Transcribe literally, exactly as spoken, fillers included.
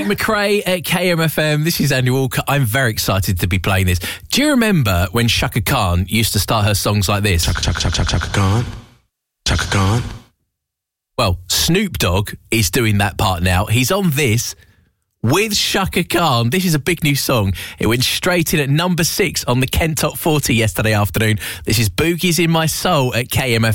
Tate McRae at K M F M. This is Andy Walker. I'm very excited to be playing this. Do you remember when Chaka Khan used to start her songs like this? Chaka, Chaka, Chaka, Chaka Khan. Chaka Khan. Well, Snoop Dogg is doing that part now. He's on this with Chaka Khan. This is a big new song. It went straight in at number six on the Kent Top forty yesterday afternoon. This is Boogie's in My Soul at K M F M.